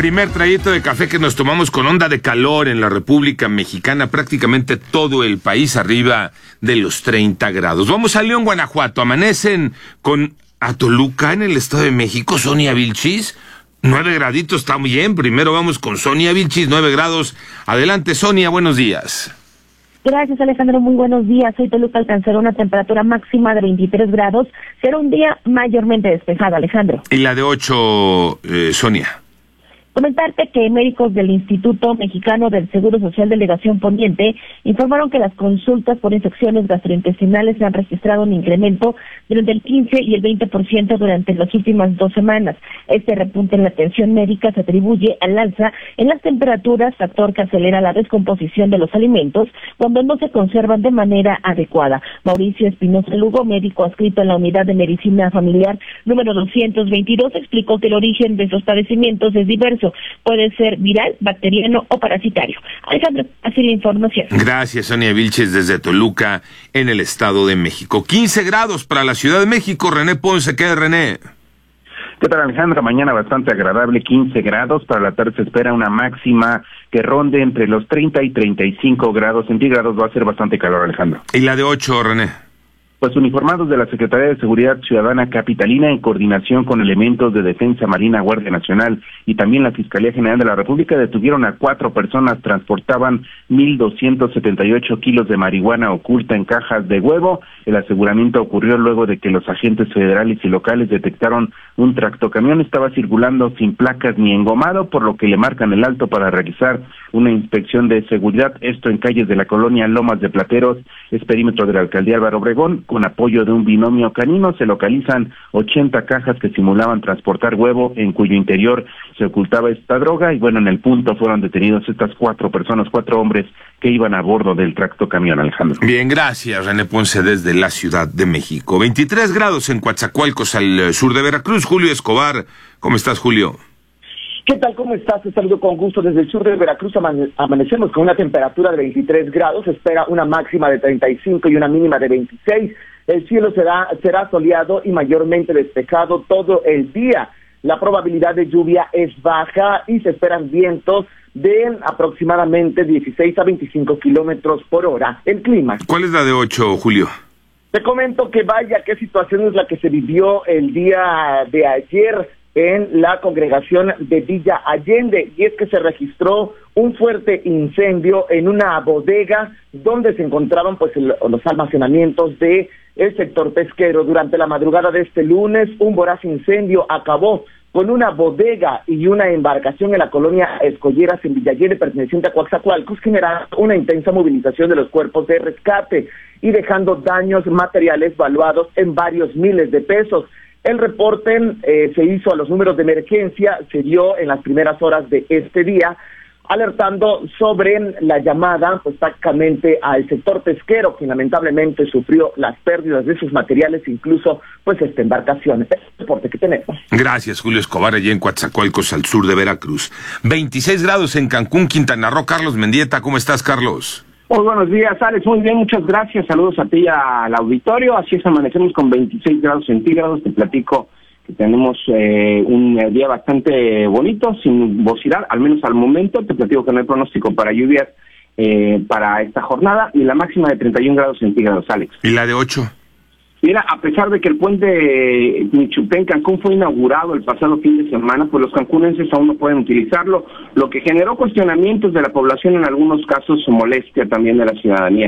primer trayecto de café que nos tomamos con onda de calor en la República Mexicana, prácticamente todo el país arriba de los 30 grados. Vamos a León, Guanajuato. Amanecen con a Toluca, en el Estado de México. Sonia Vilchis, 9 graditos, está muy bien. Primero vamos con Sonia Vilchis, 9 grados. Adelante, Sonia, buenos días. Gracias, Alejandro, muy buenos días. Hoy Toluca alcanzará una temperatura máxima de 23 grados. Será un día mayormente despejado, Alejandro. Y la de 8, Sonia. Comentarte que médicos del Instituto Mexicano del Seguro Social Delegación Poniente informaron que las consultas por infecciones gastrointestinales se han registrado un incremento durante el 15 y el 20% durante las últimas 2 semanas. Este repunte en la atención médica se atribuye al alza en las temperaturas, factor que acelera la descomposición de los alimentos cuando no se conservan de manera adecuada. Mauricio Espinosa Lugo, médico adscrito en la Unidad de Medicina Familiar número 222, explicó que el origen de esos padecimientos es diverso. Puede ser viral, bacteriano o parasitario. Alejandro, así la información. Gracias, Sonia Vilches, desde Toluca, en el Estado de México. 15 grados para la Ciudad de México. René Ponce, ¿qué, René? ¿Qué tal, Alejandra? Mañana bastante agradable, 15 grados. Para la tarde se espera una máxima que ronde entre los 30 y 35 grados centígrados. Va a ser bastante calor, Alejandro. ¿Y la de 8, René? Pues uniformados de la Secretaría de Seguridad Ciudadana Capitalina, en coordinación con elementos de Defensa Marina, Guardia Nacional y también la Fiscalía General de la República, detuvieron a 4 personas. Transportaban 1,278 kilos de marihuana oculta en cajas de huevo. El aseguramiento ocurrió luego de que los agentes federales y locales detectaron un tractocamión. Estaba circulando sin placas ni engomado, por lo que le marcan el alto para realizar una inspección de seguridad. Esto en calles de la colonia Lomas de Plateros, es perímetro de la alcaldía Álvaro Obregón. Con apoyo de un binomio canino se localizan 80 cajas que simulaban transportar huevo, en cuyo interior se ocultaba esta droga. Y bueno, en el punto fueron detenidos estas 4 personas, 4 hombres que iban a bordo del tractocamión, Alejandro. Bien, gracias, René Ponce, desde la Ciudad de México. 23 grados en Coatzacoalcos, al sur de Veracruz. Julio Escobar, ¿cómo estás, Julio? ¿Qué tal? ¿Cómo estás? Te saludo con gusto desde el sur de Veracruz. Amanecemos con una temperatura de 23 grados, se espera una máxima de 35 y una mínima de 26. El cielo será soleado y mayormente despejado todo el día. La probabilidad de lluvia es baja y se esperan vientos de aproximadamente 16 a 25 kilómetros por hora. El clima. ¿Cuál es la de 8, Julio? Te comento que vaya, qué situación es la que se vivió el día de ayer en la congregación de Villa Allende, y es que se registró un fuerte incendio en una bodega donde se encontraban pues los almacenamientos de el sector pesquero. Durante la madrugada de este lunes, un voraz incendio acabó con una bodega y una embarcación en la colonia Escolleras en Villa Allende, perteneciente a Coatzacoalcos, generando una intensa movilización de los cuerpos de rescate y dejando daños materiales valuados en varios miles de pesos. El reporte se hizo a los números de emergencia, se dio en las primeras horas de este día, alertando sobre la llamada, pues prácticamente al sector pesquero, que lamentablemente sufrió las pérdidas de sus materiales, incluso pues esta embarcación. Es el reporte que tenemos. Gracias, Julio Escobar, allí en Coatzacoalcos, al sur de Veracruz. 26 grados en Cancún, Quintana Roo. Carlos Mendieta, ¿cómo estás, Carlos? Muy buenos días, Alex. Muy bien, muchas gracias. Saludos a ti y al auditorio. Así es, amanecemos con 26 grados centígrados. Te platico que tenemos un día bastante bonito, sin nubosidad, al menos al momento. Te platico que no hay pronóstico para lluvias para esta jornada, y la máxima de 31 grados centígrados, Alex. ¿Y la de 8? Mira, a pesar de que el puente Michupé en Cancún fue inaugurado el pasado fin de semana, pues los cancunenses aún no pueden utilizarlo, lo que generó cuestionamientos de la población, en algunos casos molestia también de la ciudadanía.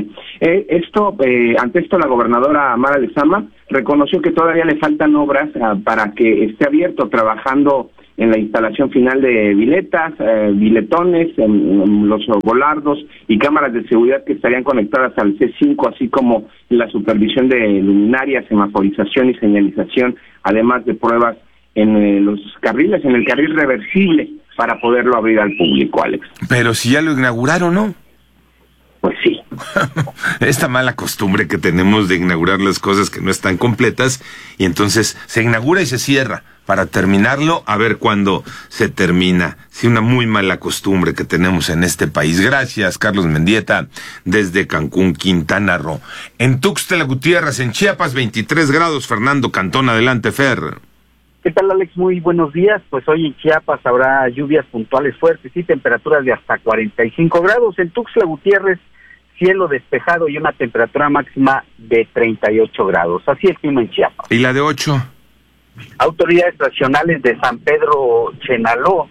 Ante esto, la gobernadora Mara Lezama reconoció que todavía le faltan obras para que esté abierto, trabajando en la instalación final de biletas, biletones, los volardos y cámaras de seguridad que estarían conectadas al C5, así como la supervisión de luminarias, semaforización y señalización, además de pruebas en los carriles, en el carril reversible, para poderlo abrir al público, Alex. Pero si ya lo inauguraron, ¿no? Pues sí. Esta mala costumbre que tenemos de inaugurar las cosas que no están completas, y entonces se inaugura y se cierra para terminarlo a ver cuándo se termina. Sí, una muy mala costumbre que tenemos en este país. Gracias, Carlos Mendieta, desde Cancún, Quintana Roo. En Tuxtla Gutiérrez, en Chiapas, 23 grados. Fernando Cantón, adelante, Fer. ¿Qué tal, Alex? Muy buenos días. Pues hoy en Chiapas habrá lluvias puntuales fuertes y temperaturas de hasta 45 grados. En Tuxtla Gutiérrez, cielo despejado y una temperatura máxima de 38 grados. Así el clima en Chiapas. ¿Y la de 8? Autoridades nacionales de San Pedro Chenaló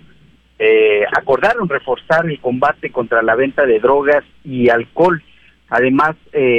acordaron reforzar el combate contra la venta de drogas y alcohol, además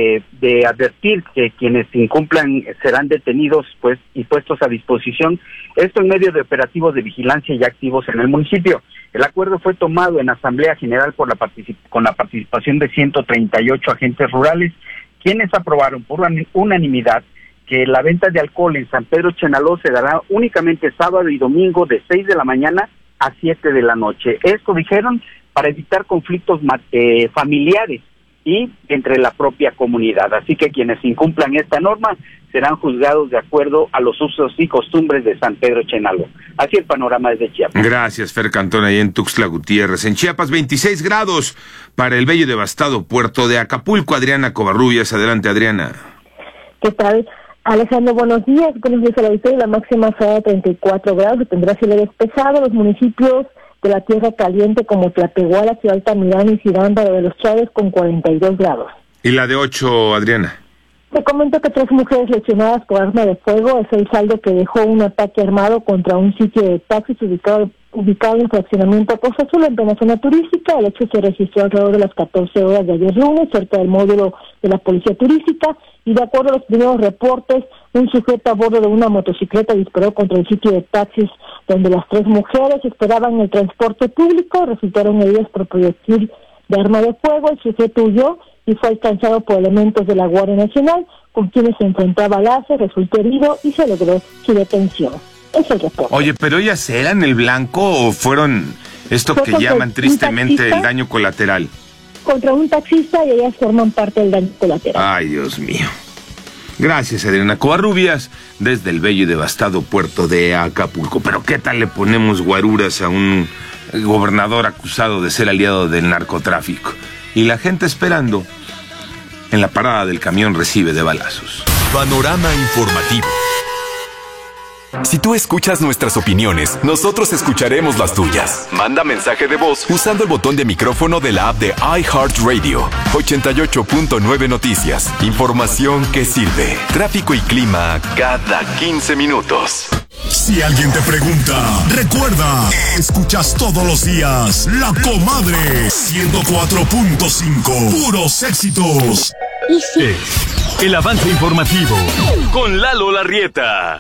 de advertir que quienes incumplan serán detenidos y puestos a disposición, esto en medio de operativos de vigilancia y activos en el municipio. El acuerdo fue tomado en Asamblea General con la participación de 138 agentes rurales, quienes aprobaron por unanimidad que la venta de alcohol en San Pedro Chenaló se dará únicamente sábado y domingo de 6 de la mañana a 7 de la noche. Esto dijeron para evitar conflictos familiares y entre la propia comunidad. Así que quienes incumplan esta norma serán juzgados de acuerdo a los usos y costumbres de San Pedro Chenaló. Así el panorama desde Chiapas. Gracias, Fer Cantón, ahí en Tuxtla Gutiérrez. En Chiapas, 26 grados para el bello y devastado puerto de Acapulco. Adriana Covarrubias, adelante, Adriana. ¿Qué tal, Alejandro? Buenos días. Buenos días a la auditoría. La máxima será de 34 grados y tendrá cielo despejado. Los municipios de la Tierra Caliente como Tlapehuala, Ciudad Altamirano y Cirándaro de los Chávez con 42 grados. ¿Y la de 8, Adriana? Te comento que 3 mujeres lesionadas por arma de fuego es el saldo que dejó un ataque armado contra un sitio de taxis ubicado en el fraccionamiento Costa Azul, en plena zona turística. El hecho se registró alrededor de las 14 horas de ayer lunes, cerca del módulo de la Policía Turística, y de acuerdo a los primeros reportes, un sujeto a bordo de una motocicleta disparó contra el sitio de taxis donde las 3 mujeres esperaban el transporte público. Resultaron heridas por proyectil de arma de fuego. El sujeto huyó y fue alcanzado por elementos de la Guardia Nacional, con quienes se enfrentaba a balazos, resultó herido y se logró su detención. Es el reporte. Oye, ¿pero ellas eran el blanco o fueron esto que llaman tristemente el daño colateral? Contra un taxista, y ellas forman parte del daño colateral. Ay, Dios mío. Gracias, Adriana Covarrubias, desde el bello y devastado puerto de Acapulco. Pero ¿qué tal le ponemos guaruras a un gobernador acusado de ser aliado del narcotráfico? Y la gente esperando en la parada del camión recibe de balazos. Panorama informativo. Si tú escuchas nuestras opiniones, nosotros escucharemos las tuyas. Manda mensaje de voz usando el botón de micrófono de la app de iHeartRadio. 88.9 Noticias. Información que sirve. Tráfico y clima cada 15 minutos. Si alguien te pregunta, recuerda, escuchas todos los días La Comadre 104.5. Puros éxitos. Y sí. El avance informativo con Lalo Larrieta.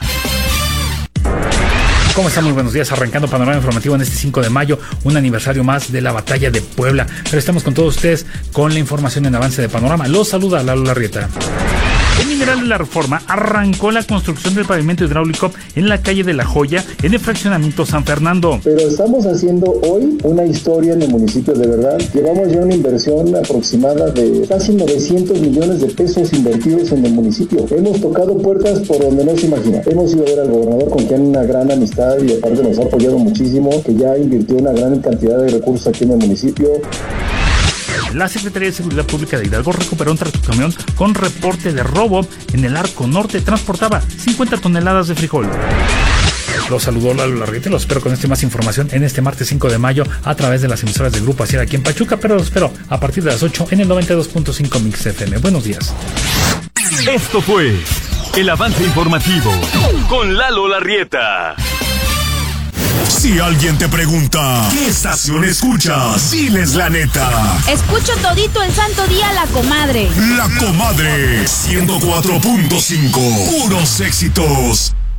¿Cómo están? Muy buenos días, arrancando panorama informativo en este 5 de mayo, un aniversario más de la batalla de Puebla. Pero estamos con todos ustedes con la información en avance de panorama. Los saluda Lalo Larrieta. El Mineral de la Reforma arrancó la construcción del pavimento hidráulico en la calle de La Joya, en el fraccionamiento San Fernando. Pero estamos haciendo hoy una historia en el municipio, de verdad. Llevamos ya una inversión aproximada de casi 900 millones de pesos invertidos en el municipio. Hemos tocado puertas por donde no se imagina. Hemos ido a ver al gobernador, con quien una gran amistad, y aparte nos ha apoyado muchísimo, que ya invirtió una gran cantidad de recursos aquí en el municipio. La Secretaría de Seguridad Pública de Hidalgo recuperó un tractocamión con reporte de robo en el Arco Norte. Transportaba 50 toneladas de frijol. Los saludó Lalo Larrieta. Los espero con más información en este martes 5 de mayo a través de las emisoras del Grupo Asier aquí en Pachuca, pero los espero a partir de las 8 en el 92.5 Mix FM. Buenos días. Esto fue el avance informativo con Lalo Larrieta. Si alguien te pregunta, ¿qué estación escuchas? Diles la neta. Escucho todito el santo día La Comadre. La Comadre 104.5. Puros éxitos.